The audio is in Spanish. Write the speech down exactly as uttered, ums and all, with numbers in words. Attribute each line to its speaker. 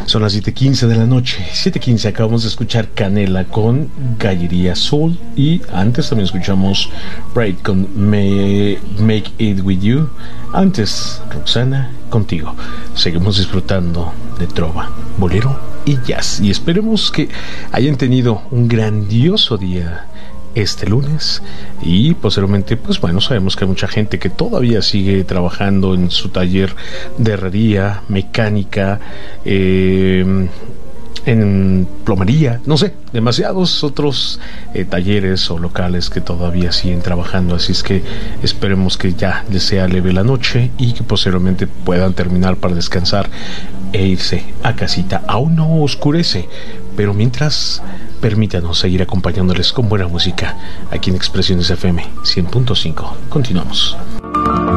Speaker 1: Son las siete quince de la noche, siete quince. Acabamos de escuchar Canela con Gallería Azul. Y antes también escuchamos Braid con May, Make It With You. Antes, Roxana, Contigo. Seguimos disfrutando de trova, bolero y jazz. Y esperemos que hayan tenido un grandioso día este lunes. Y posteriormente, pues bueno, sabemos que hay mucha gente que todavía sigue trabajando en su taller de herrería, mecánica, eh, en plomería, no sé, demasiados otros eh, talleres o locales que todavía siguen trabajando. Así es que esperemos que ya les sea leve la noche y que posteriormente puedan terminar para descansar e irse a casita. Aún no oscurece, pero mientras, permítanos seguir acompañándoles con buena música aquí en Expresiones F M cien punto cinco. Continuamos.